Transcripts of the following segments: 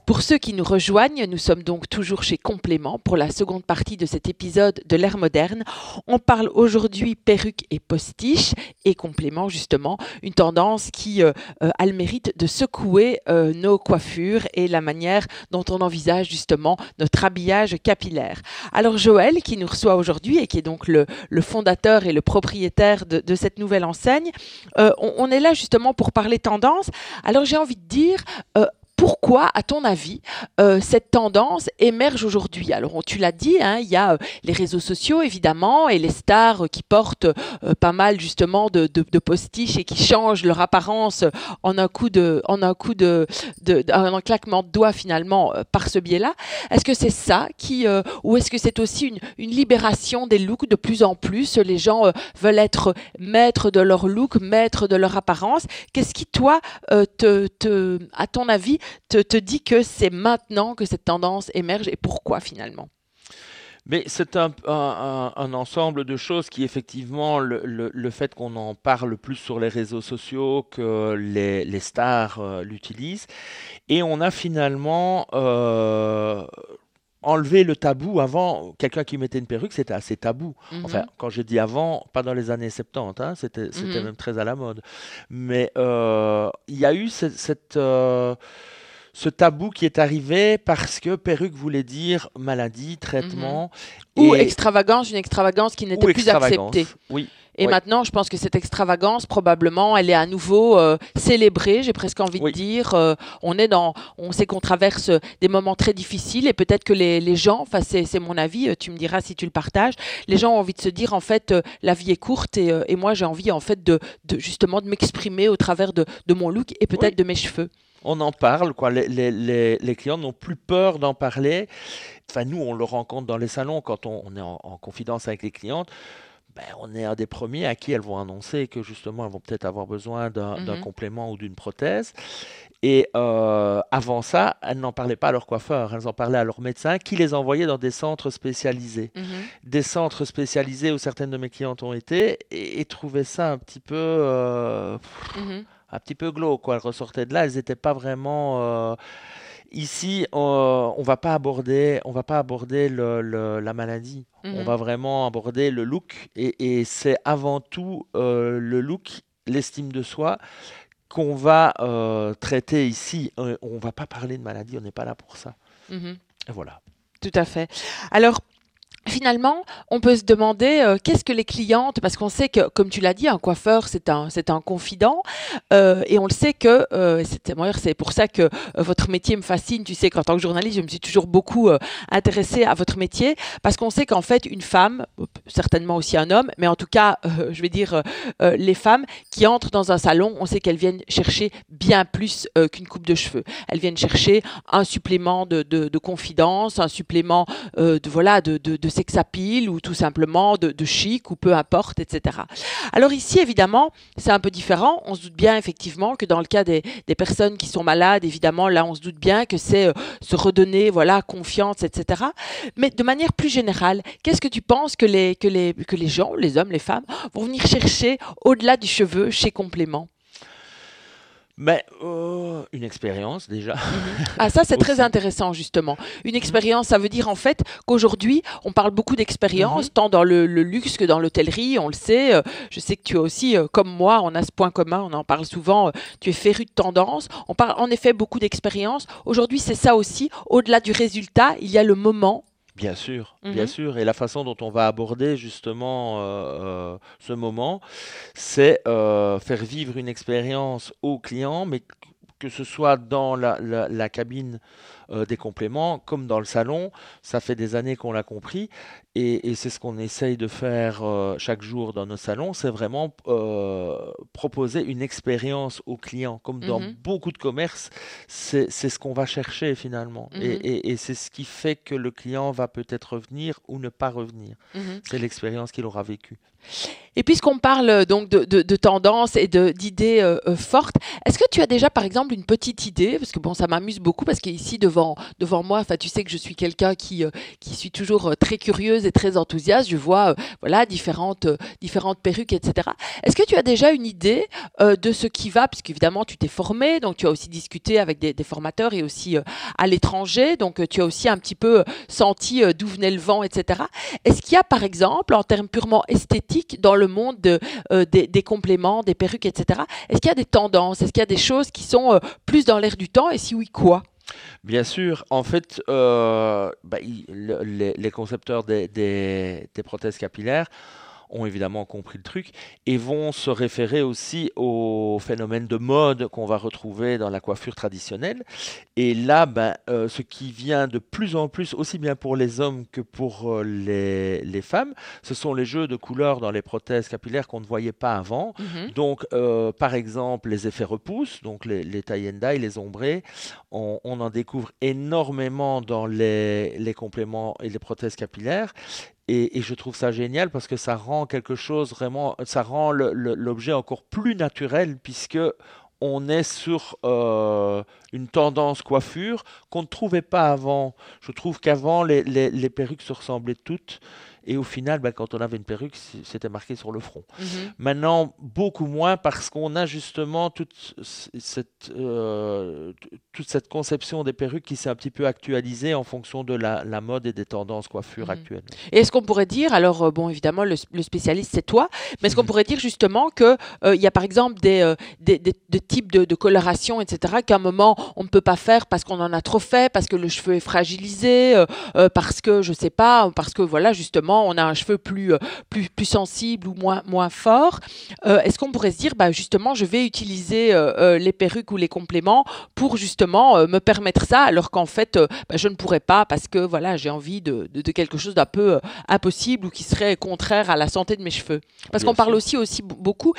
Pour ceux qui nous rejoignent, nous sommes donc toujours chez Complément pour la seconde partie de cet épisode de l'ère moderne. On parle aujourd'hui perruque et postiche et complément justement, une tendance qui a le mérite de secouer nos coiffures et la manière dont on envisage justement notre habillage capillaire. Alors Joël qui nous reçoit aujourd'hui et qui est donc le fondateur et le propriétaire de cette nouvelle enseigne, on est là justement pour parler tendance. Alors j'ai envie de dire... pourquoi, à ton avis, cette tendance émerge aujourd'hui? Alors, tu l'as dit, hein, il y a les réseaux sociaux, évidemment, et les stars qui portent pas mal, justement, de postiches et qui changent leur apparence en un claquement de doigts, finalement, par ce biais-là. Est-ce que c'est ça ou est-ce que c'est aussi une libération des looks de plus en plus? Les gens veulent être maîtres de leur look, maîtres de leur apparence. Qu'est-ce qui, toi, à ton avis, te dit que c'est maintenant que cette tendance émerge et pourquoi finalement? Mais c'est un ensemble de choses qui, effectivement, le fait qu'on en parle plus sur les réseaux sociaux, que les stars l'utilisent, et on a finalement enlevé le tabou. Avant, quelqu'un qui mettait une perruque, c'était assez tabou. Enfin, Mhm. quand je dis avant, pas dans les années 70, hein, c'était Mhm. même très à la mode. Mais il y a eu ce tabou qui est arrivé parce que perruque voulait dire maladie, Mhm. traitement Ou et extravagance, une extravagance qui n'était ou plus acceptée. extravagance. Oui, Et oui, maintenant, je pense que cette extravagance, probablement, elle est à nouveau célébrée, j'ai presque envie de oui, dire. On sait qu'on traverse des moments très difficiles et peut-être que les gens, enfin c'est mon avis, tu me diras si tu le partages, les gens ont envie de se dire, en fait, la vie est courte et moi j'ai envie, en fait, justement de m'exprimer au travers de mon look et peut-être oui. de mes cheveux. On en parle, quoi. Les clients n'ont plus peur d'en parler. Enfin, nous, on le rencontre dans les salons quand on est en confidence avec les clientes. Ben, on est un des premiers à qui elles vont annoncer que justement, elles vont peut-être avoir besoin d'un Mhm, complément ou d'une prothèse. Et avant ça, elles n'en parlaient pas à leur coiffeur, elles en parlaient à leur médecin qui les envoyait dans des centres spécialisés. mhm, Des centres spécialisés où certaines de mes clientes ont été et trouvaient ça mhm, un petit peu glauque, quoi. Elles ressortaient de là, elles n'étaient pas vraiment. Ici, on va pas aborder la maladie. On mhm. va vraiment aborder le look et c'est avant tout le look, l'estime de soi qu'on va traiter ici. On va pas parler de maladie, on n'est pas là pour ça. Mhm. Et voilà. Tout à fait. Alors, finalement, on peut se demander qu'est-ce que les clientes, parce qu'on sait que, comme tu l'as dit, un coiffeur, c'est un confident, et on le sait que, moi, c'est pour ça que votre métier me fascine. Tu sais qu'en tant que journaliste, je me suis toujours beaucoup intéressée à votre métier, parce qu'on sait qu'en fait, une femme, certainement aussi un homme, mais en tout cas, je vais dire, les femmes qui entrent dans un salon, on sait qu'elles viennent chercher bien plus qu'une coupe de cheveux. Elles viennent chercher un supplément de confidence, un supplément de sex appeal ou tout simplement de chic ou peu importe, etc. Alors ici, évidemment, c'est un peu différent. On se doute bien effectivement que dans le cas des personnes qui sont malades, évidemment, là, on se doute bien que c'est se redonner, voilà, confiance, etc. Mais de manière plus générale, qu'est-ce que tu penses que les gens, les hommes, les femmes, vont venir chercher au-delà du cheveu chez Complément? Mais une expérience déjà Mhm. Ah, ça, c'est très aussi. intéressant, justement. Une Mhm. expérience, ça veut dire en fait qu'aujourd'hui, on parle beaucoup Mhm. d'expérience, tant dans le luxe que dans l'hôtellerie, on le sait. Je sais que tu as aussi, comme moi, on a ce point commun, on en parle souvent, tu es féru de tendance. On parle en effet beaucoup d'expérience. Aujourd'hui, c'est ça aussi. Au-delà du résultat, il y a le moment. Bien Mhm, sûr, et la façon dont on va aborder justement ce moment, c'est faire vivre une expérience au client, mais que ce soit dans la cabine des compléments, comme dans le salon, ça fait des années qu'on l'a compris, et c'est ce qu'on essaye de faire chaque jour dans nos salons, c'est vraiment proposer une expérience au client, comme dans mhm, beaucoup de commerces, c'est ce qu'on va chercher finalement, mhm, et c'est ce qui fait que le client va peut-être revenir ou ne pas revenir. mhm. C'est l'expérience qu'il aura vécue. Et puisqu'on parle donc de tendances et d'idées fortes, est-ce que tu as déjà par exemple une petite idée, parce que bon, ça m'amuse beaucoup, parce qu'ici devant moi, enfin tu sais que je suis quelqu'un qui suis toujours très curieuse et très enthousiaste. Je vois voilà différentes perruques, etc. Est-ce que tu as déjà une idée de ce qui va, puisqu'évidemment tu t'es formé, donc tu as aussi discuté avec des formateurs et aussi à l'étranger, donc tu as aussi un petit peu senti d'où venait le vent, etc. Est-ce qu'il y a par exemple, en termes purement esthétiques, dans le monde des compléments, des perruques, etc., est-ce qu'il y a des tendances, est-ce qu'il y a des choses qui sont plus dans l'air du temps et si oui, quoi? Bien sûr, en fait, les concepteurs des prothèses capillaires ont évidemment compris le truc et vont se référer aussi au phénomène de mode qu'on va retrouver dans la coiffure traditionnelle. Et là, ce qui vient de plus en plus, aussi bien pour les hommes que pour les femmes, ce sont les jeux de couleurs dans les prothèses capillaires qu'on ne voyait pas avant. Mhm, Donc, par exemple, les effets repousse, donc les tie and dye, les ombrés, on en découvre énormément dans les compléments et les prothèses capillaires. Et je trouve ça génial parce que ça rend quelque chose vraiment, ça rend l'objet encore plus naturel puisque on est sur une tendance coiffure qu'on ne trouvait pas avant. Je trouve qu'avant, les perruques se ressemblaient toutes et au final, quand on avait une perruque, c'était marqué sur le front. mhm. Maintenant, beaucoup moins parce qu'on a justement toute cette conception des perruques qui s'est un petit peu actualisée en fonction de la mode et des tendances coiffure Mhm. actuelles. Et est-ce qu'on pourrait dire, alors bon, évidemment, le spécialiste, c'est toi, mais est-ce qu'on pourrait dire justement que il y a par exemple des types de coloration, etc., qu'à un moment, on ne peut pas faire parce qu'on en a trop fait, parce que le cheveu est fragilisé, parce que, je sais pas, parce que, voilà, justement, on a un cheveu plus sensible ou moins fort. Est-ce qu'on pourrait se dire, bah, justement, je vais utiliser les perruques ou les compléments pour justement me permettre ça, alors qu'en fait, bah, je ne pourrais pas parce que voilà, j'ai envie de quelque chose d'un peu impossible ou qui serait contraire à la santé de mes cheveux. Parce Bien qu'on parle sûr. aussi beaucoup,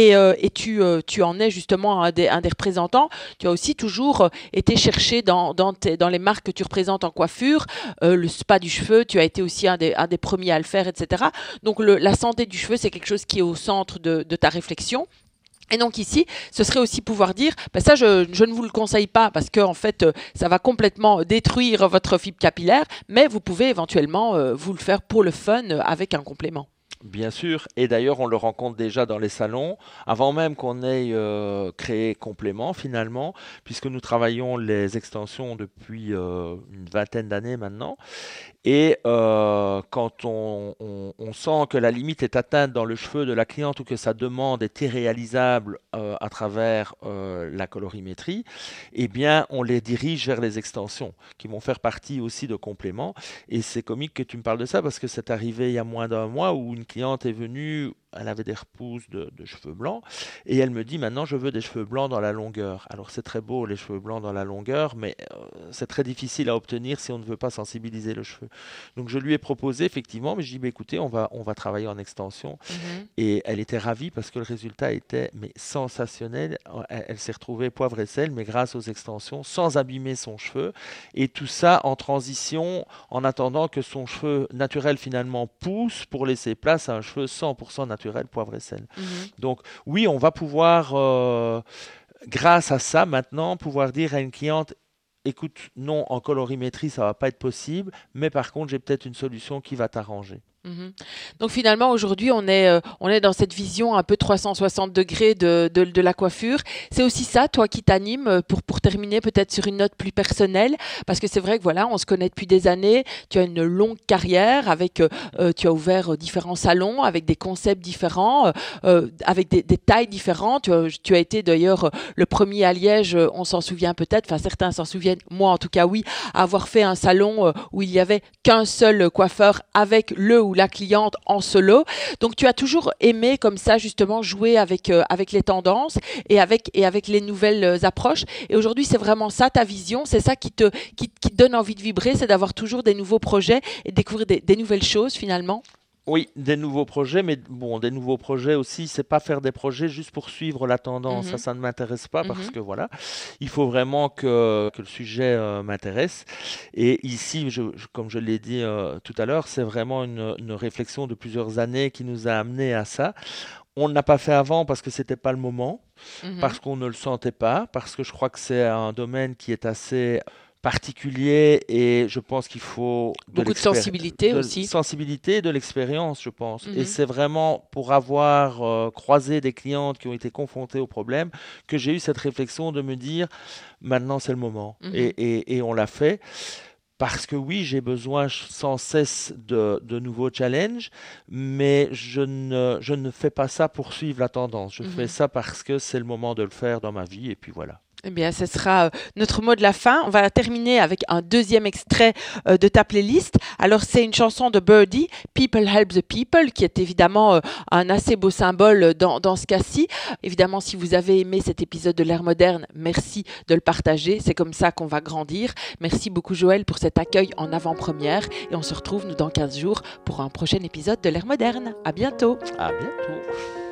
et tu en es justement un des représentants. Tu as aussi toujours été chercher dans les marques que tu représentes en coiffure, le spa du cheveu, tu as été aussi un des premiers à le faire, etc. Donc la santé du cheveu, c'est quelque chose qui est au centre de ta réflexion. Et donc ici, ce serait aussi pouvoir dire, ben ça, je ne vous le conseille pas parce que en fait, ça va complètement détruire votre fibre capillaire, mais vous pouvez éventuellement vous le faire pour le fun avec un complément. Bien sûr, et d'ailleurs on le rencontre déjà dans les salons, avant même qu'on ait créé Complément finalement, puisque nous travaillons les extensions depuis une vingtaine d'années maintenant. Et quand on sent que la limite est atteinte dans le cheveu de la cliente ou que sa demande est irréalisable à travers la colorimétrie, eh bien, on les dirige vers les extensions qui vont faire partie aussi de compléments. Et c'est comique que tu me parles de ça parce que c'est arrivé il y a moins d'un mois où une cliente est venue, elle avait des repousses de cheveux blancs et elle me dit maintenant je veux des cheveux blancs dans la longueur. Alors c'est très beau les cheveux blancs dans la longueur, mais c'est très difficile à obtenir si on ne veut pas sensibiliser le cheveu. Donc je lui ai proposé effectivement, mais je dis bah, écoutez, on va travailler en extension. Mhm. Et elle était ravie parce que le résultat était mais sensationnel. Elle s'est retrouvée poivre et sel, mais grâce aux extensions, sans abîmer son cheveu. Et tout ça en transition, en attendant que son cheveu naturel finalement pousse pour laisser place à un cheveu 100% naturel, poivre et sel. Mhm. Donc oui, on va pouvoir, grâce à ça maintenant, pouvoir dire à une cliente, écoute, non, en colorimétrie, ça va pas être possible, mais par contre, j'ai peut-être une solution qui va t'arranger. Mhm. Donc finalement, aujourd'hui, on est dans cette vision un peu 360 degrés de la coiffure. C'est aussi ça, toi, qui t'anime pour terminer peut-être sur une note plus personnelle, parce que c'est vrai que voilà, on se connaît depuis des années. Tu as une longue carrière tu as ouvert différents salons avec des concepts différents, avec des tailles différentes. Tu as été d'ailleurs le premier à Liège, on s'en souvient peut-être, enfin certains s'en souviennent, moi en tout cas oui, à avoir fait un salon où il y avait qu'un seul coiffeur avec le ou la cliente en solo. Donc tu as toujours aimé comme ça justement jouer avec les tendances et avec les nouvelles approches. Et aujourd'hui, c'est vraiment ça ta vision, c'est ça qui te donne envie de vibrer, c'est d'avoir toujours des nouveaux projets et de découvrir des nouvelles choses finalement. Oui, des nouveaux projets, mais bon, des nouveaux projets aussi, c'est pas faire des projets juste pour suivre la tendance. Ça, Mhm, ça ne m'intéresse pas parce mhm, que voilà, il faut vraiment que le sujet m'intéresse. Et ici, comme je l'ai dit tout à l'heure, c'est vraiment une réflexion de plusieurs années qui nous a amené à ça. On ne l'a pas fait avant parce que c'était pas le moment, mhm, parce qu'on ne le sentait pas, parce que je crois que c'est un domaine qui est assez particulier et je pense qu'il faut Beaucoup de sensibilité aussi. sensibilité, de l'expérience, je pense. Et Mhm, c'est vraiment pour avoir croisé des clientes qui ont été confrontées au problème que j'ai eu cette réflexion de me dire maintenant c'est le moment. mhm. Et on l'a fait. Parce que oui, j'ai besoin sans cesse de nouveaux challenges, mais je ne fais pas ça pour suivre la tendance. Je fais Mhm. ça parce que c'est le moment de le faire dans ma vie, et puis voilà. Eh bien, ce sera notre mot de la fin. On va terminer avec un deuxième extrait de ta playlist. Alors, c'est une chanson de Birdie, People Help the People, qui est évidemment un assez beau symbole dans ce cas-ci. Évidemment, si vous avez aimé cet épisode de l'ère moderne, merci de le partager. C'est comme ça qu'on va grandir. Merci beaucoup, Joël, pour cet accueil en avant-première. Et on se retrouve, nous, dans 15 jours pour un prochain épisode de l'ère moderne. À bientôt. À bientôt.